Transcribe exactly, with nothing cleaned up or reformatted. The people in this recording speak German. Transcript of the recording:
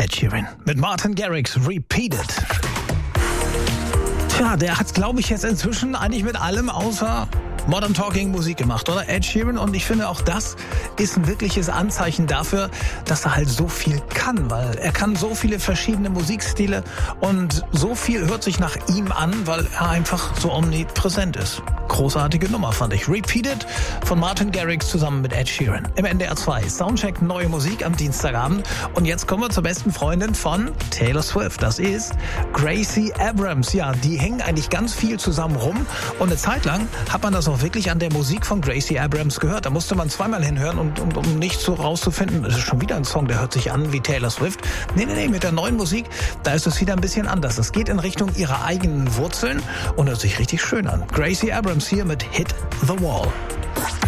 Ed Sheeran mit Martin Garrix, Repeat It. Tja, der hat, glaube ich, jetzt inzwischen eigentlich mit allem außer Modern Talking Musik gemacht, oder? Ed Sheeran. Und ich finde, auch das ist ein wirkliches Anzeichen dafür, dass er halt so viel kann, weil er kann so viele verschiedene Musikstile und so viel hört sich nach ihm an, weil er einfach so omnipräsent ist. Großartige Nummer, fand ich. Repeat It von Martin Garrix zusammen mit Ed Sheeran. Im N D R zwei. Soundcheck neue Musik am Dienstagabend. Und jetzt kommen wir zur besten Freundin von Taylor Swift. Das ist Gracie Abrams. Ja, die hängen eigentlich ganz viel zusammen rum. Und eine Zeit lang hat man das auch wirklich an der Musik von Gracie Abrams gehört. Da musste man zweimal hinhören, und, und, um nicht so rauszufinden, das ist schon wieder ein Song, der hört sich an wie Taylor Swift. Nee, nee, nee, mit der neuen Musik, da ist es wieder ein bisschen anders. Es geht in Richtung ihrer eigenen Wurzeln und hört sich richtig schön an. Gracie Abrams hier mit Hit the Wall.